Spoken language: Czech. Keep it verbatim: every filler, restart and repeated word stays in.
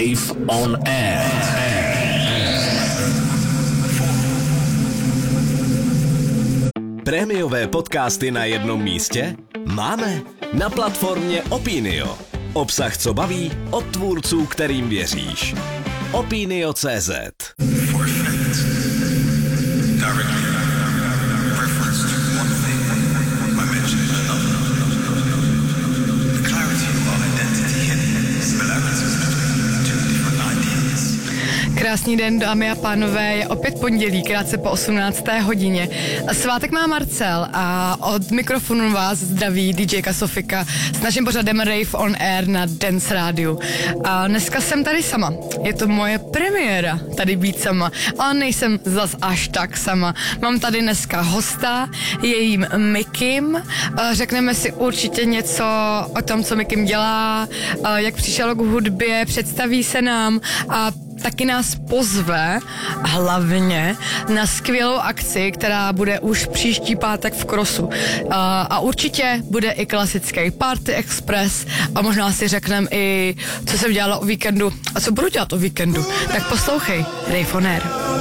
Rave on Air. Prémiové podcasty na jednom místě? Máme na platformě Opinio. Obsah, co baví, od tvůrců, kterým věříš. Opinio tečka cé zet. Krásný den, dámy a pánové, je opět pondělí, krátce po osmnácté hodině. Svátek má Marcel a od mikrofonu vás zdraví DJka Sofika s naším pořadem Rave on Air na Dance Rádiu. A dneska jsem tady sama. Je to moje premiéra tady být sama, ale nejsem zas až tak sama. Mám tady dneska hosta, je jím Mikim. Řekneme si určitě něco o tom, co Mikim dělá, jak přišel k hudbě, představí se nám a taky nás pozve hlavně na skvělou akci, která bude už příští pátek v Krosu. A, a určitě bude i klasický Party Express a možná si řekneme i, co jsem dělala o víkendu a co budu dělat o víkendu. Tak poslouchej, Rave on Air.